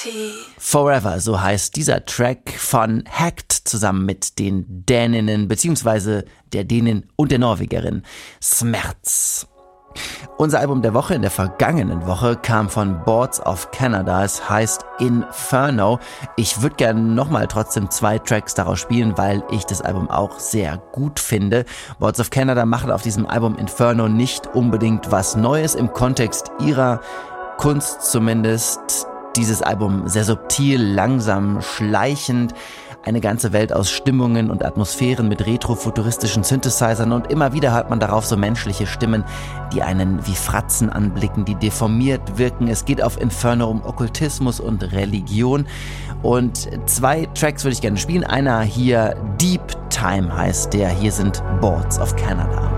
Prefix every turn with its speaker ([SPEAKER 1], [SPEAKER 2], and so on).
[SPEAKER 1] Forever, so heißt dieser Track von Hacked zusammen mit den Däninnen bzw. der Dänin und der Norwegerin Smerz. Unser Album der Woche in der vergangenen Woche kam von Boards of Canada. Es heißt Inferno. Ich würde gerne nochmal trotzdem 2 Tracks daraus spielen, weil ich das Album auch sehr gut finde. Boards of Canada machen auf diesem Album Inferno nicht unbedingt was Neues im Kontext ihrer Kunst zumindest. Dieses Album sehr subtil, langsam, schleichend. Eine ganze Welt aus Stimmungen und Atmosphären mit retrofuturistischen Synthesizern und immer wieder hört man darauf so menschliche Stimmen, die einen wie Fratzen anblicken, die deformiert wirken. Es geht auf Inferno um Okkultismus und Religion und 2 Tracks würde ich gerne spielen. Einer hier, Deep Time heißt der, hier sind Boards of Canada.